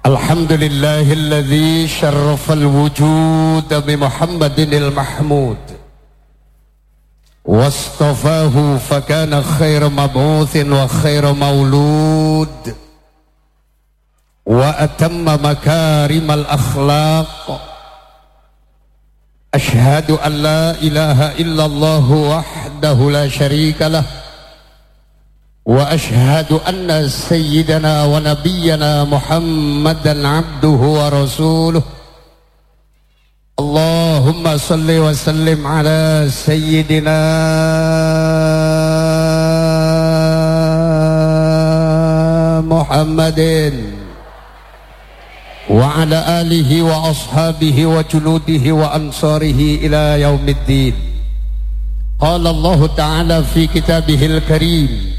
الحمد لله الذي شرف الوجود بمحمد المحمود واصطفاه فكان خير مبعوث وخير مولود وأتم مكارم الأخلاق. أشهد أن لا إله إلا الله وحده لا شريك له، وأشهد أن سيدنا ونبينا محمدا عبده ورسوله. اللهم صل وسلم على سيدنا محمد وعلى آله وأصحابه وجنوده وأنصاره إلى يوم الدين. قال الله تعالى في كتابه الكريم: